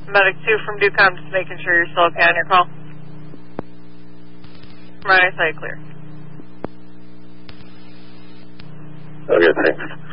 Medic 2 from Ducom, just making sure you're still okay on your call. Right, I saw you clear. Okay, thanks.